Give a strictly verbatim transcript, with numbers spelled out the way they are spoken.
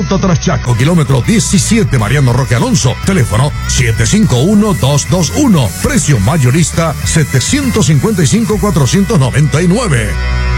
Ruta Traschaco, kilómetro diecisiete, Mariano Roque Alonso. Teléfono siete cinco uno, dos dos uno. Precio mayorista setecientos cincuenta y cinco, cuatrocientos noventa y nueve.